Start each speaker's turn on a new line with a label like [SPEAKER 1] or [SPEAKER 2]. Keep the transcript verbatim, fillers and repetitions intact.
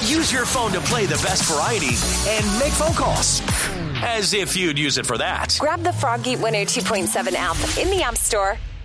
[SPEAKER 1] Use your phone to play the best variety and make phone calls. As if you'd use it for that.
[SPEAKER 2] Grab the Froggy one oh two point seven app in the App Store